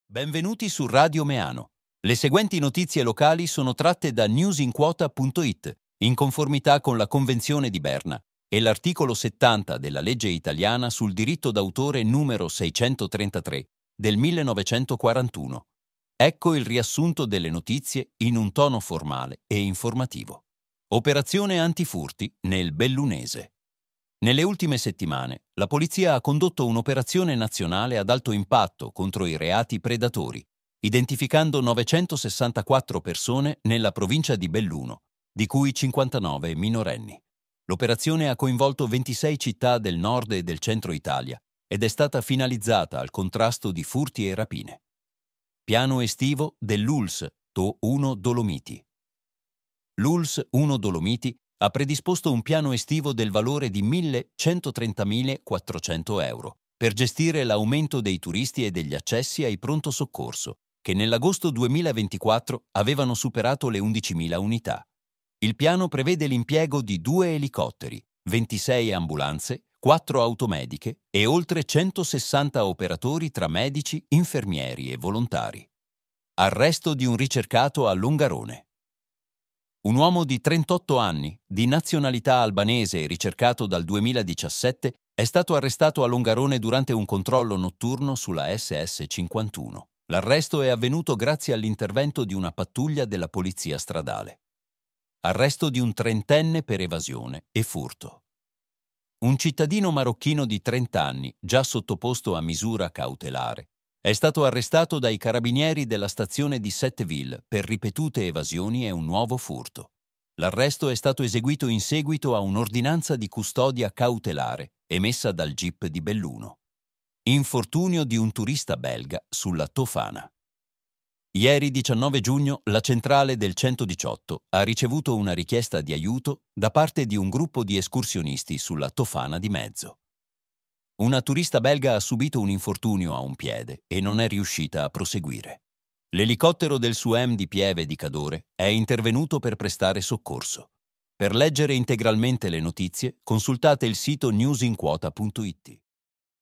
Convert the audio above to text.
Benvenuti su Radio Meano. Le seguenti notizie locali sono tratte da newsinquota.it, in conformità con la Convenzione di Berna e l'articolo 70 della legge italiana sul diritto d'autore numero 633 del 1941. Ecco il riassunto delle notizie in un tono formale e informativo. Operazione antifurti nel Bellunese. Nelle ultime settimane, la polizia ha condotto un'operazione nazionale ad alto impatto contro i reati predatori, identificando 964 persone nella provincia di Belluno, di cui 59 minorenni. L'operazione ha coinvolto 26 città del nord e del centro Italia ed è stata finalizzata al contrasto di furti e rapine. Piano estivo dell'ULS To 1 Dolomiti. L'ULS 1 Dolomiti ha predisposto un piano estivo del valore di 1.130.400 euro per gestire l'aumento dei turisti e degli accessi ai pronto soccorso, che nell'agosto 2024 avevano superato le 11.000 unità. Il piano prevede l'impiego di 2 elicotteri, 26 ambulanze, 4 automediche e oltre 160 operatori tra medici, infermieri e volontari. Arresto di un ricercato a Longarone. Un uomo di 38 anni, di nazionalità albanese e ricercato dal 2017, è stato arrestato a Longarone durante un controllo notturno sulla SS51. L'arresto è avvenuto grazie all'intervento di una pattuglia della polizia stradale. Arresto di un trentenne per evasione e furto. Un cittadino marocchino di 30 anni, già sottoposto a misura cautelare, è stato arrestato dai carabinieri della stazione di Setteville per ripetute evasioni e un nuovo furto. L'arresto è stato eseguito in seguito a un'ordinanza di custodia cautelare emessa dal GIP di Belluno. Infortunio di un turista belga sulla Tofana. Ieri 19 giugno la centrale del 118 ha ricevuto una richiesta di aiuto da parte di un gruppo di escursionisti sulla Tofana di Mezzo. Una turista belga ha subito un infortunio a un piede e non è riuscita a proseguire. L'elicottero del SUEM di Pieve di Cadore è intervenuto per prestare soccorso. Per leggere integralmente le notizie, consultate il sito newsinquota.it.